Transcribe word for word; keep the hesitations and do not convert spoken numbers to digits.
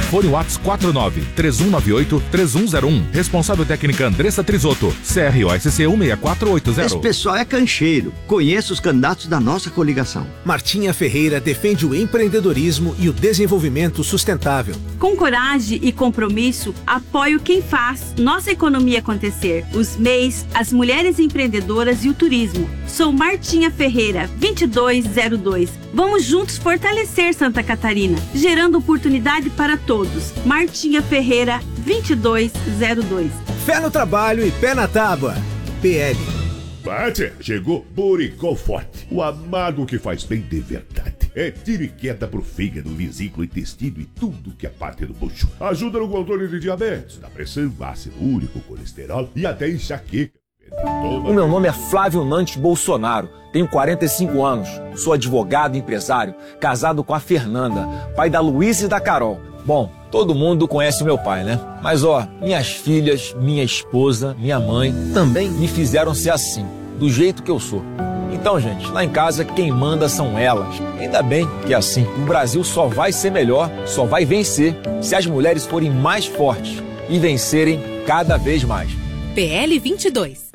Fone WhatsApp quatro nove três um nove oito três um zero um. Responsável técnica Andressa Trisotto. C R O S C um seis quatro oito zero. Esse pessoal é cancheiro. Conheça os candidatos da nossa coligação. Martinha Ferreira defende o empreendedorismo e o desenvolvimento sustentável. Com coragem e compromisso, apoio quem faz nossa economia acontecer. Os M E Is, as mulheres empreendedoras e o turismo. Sou Martinha Ferreira, vinte e dois zero dois. Vamos juntos fortalecer Santa Catarina, gerando oportunidade para todos. Martinha Ferreira, vinte e dois zero dois. Fé no trabalho e pé na tábua. P L. Bate, chegou Boricol Forte, o amargo que faz bem de verdade. É tiro e queda pro fígado, vesícula, intestino e tudo que é parte do bucho. Ajuda no controle de diabetes, da pressão, ácido úrico, colesterol e até enxaqueca. O meu nome é Flávio Nantes Bolsonaro, tenho quarenta e cinco anos, sou advogado e empresário, casado com a Fernanda, pai da Luísa e da Carol. Bom, todo mundo conhece o meu pai, né? Mas ó, minhas filhas, minha esposa, minha mãe também me fizeram ser assim, do jeito que eu sou. Então, gente, lá em casa quem manda são elas. Ainda bem que é assim. O Brasil só vai ser melhor, só vai vencer se as mulheres forem mais fortes e vencerem cada vez mais. P L vinte e dois.